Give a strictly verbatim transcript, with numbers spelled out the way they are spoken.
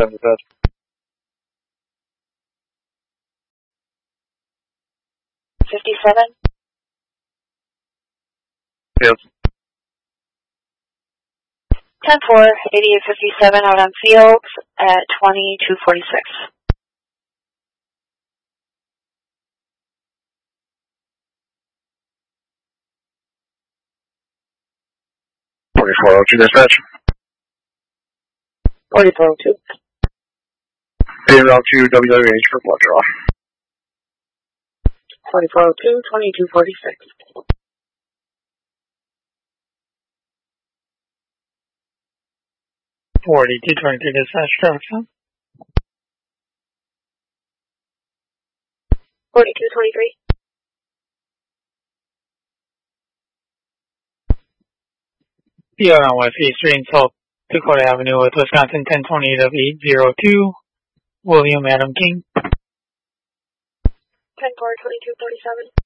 seven dispatch. fifty-seven. Fields. ten four, eighty-eight fifty-seven out on Fields at twenty-two forty-six. forty-four oh two dispatch. forty-four oh two. A route to W W H for blood draw. forty-four oh two, twenty-two forty-six. forty-two twenty-two dispatch, traffic stop. forty-two twenty-three. P R on West East Street and South Dakota Avenue with Wisconsin ten twenty of eight oh two. William Adam King. ten four, twenty-two forty-seven.